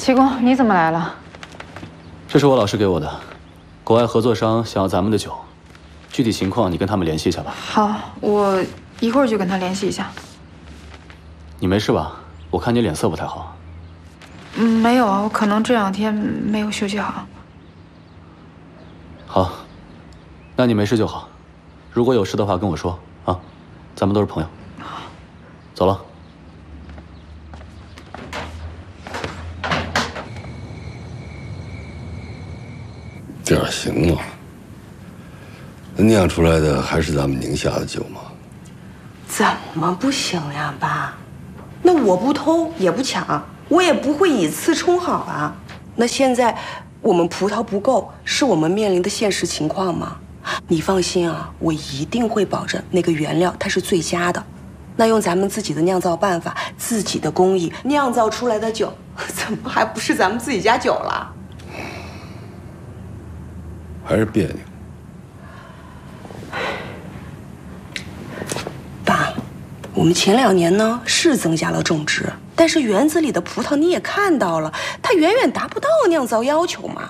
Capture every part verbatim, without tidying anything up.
齐公，你怎么来了？ 这是我老师给我的，国外合作商想要咱们的酒，具体情况你跟他们联系一下吧。 好，我一会儿就跟他联系一下。 你没事吧？我看你脸色不太好。 嗯，没有啊，我可能这两天没有休息好。 好，那你没事就好。如果有事的话跟我说啊，咱们都是朋友。好，走了。 这样行吗？酿出来的还是咱们宁夏的酒吗？ 怎么不行呀，爸？那我不偷也不抢，我也不会以次充好啊。那现在我们葡萄不够，是我们面临的现实情况吗？你放心啊，我一定会保证那个原料它是最佳的。那用咱们自己的酿造办法、自己的工艺酿造出来的酒，怎么还不是咱们自己家酒了？ 还是别扭。 爸，我们前两年呢是增加了种植，但是园子里的葡萄你也看到了，它远远达不到酿造要求嘛。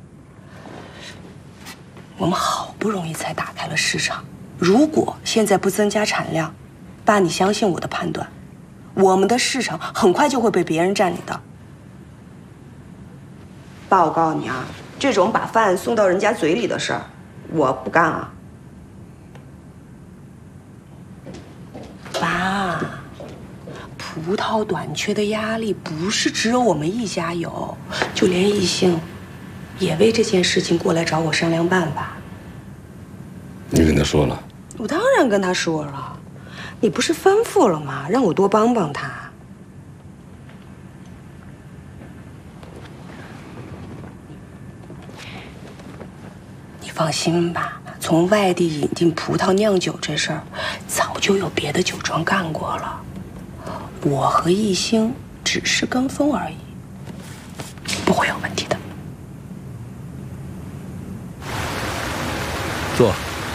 我们好不容易才打开了市场，如果现在不增加产量，爸，你相信我的判断，我们的市场很快就会被别人占领的。爸，我告诉你啊。 这种把饭送到人家嘴里的事儿，我不干啊！爸，葡萄短缺的压力不是只有我们一家有，就连艺兴也为这件事情过来找我商量办法。 你跟他说了？ 我当然跟他说了，你不是吩咐了吗？让我多帮帮他。 放心吧，从外地引进葡萄酿酒这事儿，早就有别的酒庄干过了。我和艺兴只是跟风而已，不会有问题的。 坐。